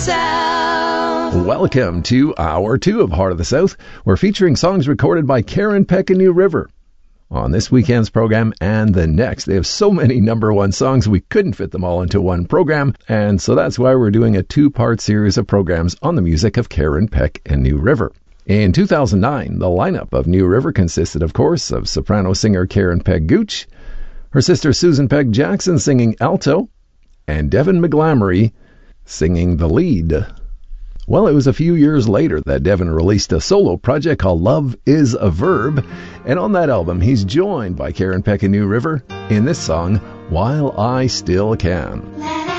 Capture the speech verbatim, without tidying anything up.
South. Welcome to Hour two of Heart of the South. We're featuring songs recorded by Karen Peck and New River. On this weekend's program and the next, they have so many number one songs we couldn't fit them all into one program, and so that's why we're doing a two-part series of programs on the music of Karen Peck and New River. In two thousand nine, the lineup of New River consisted, of course, of soprano singer Karen Peck Gooch, her sister Susan Peck Jackson singing alto, and Devin McGlamory singing the lead. Well, it was a few years later that Devin released a solo project called Love is a Verb, and on that album he's joined by Karen Peck and New River in this song, While I Still Can.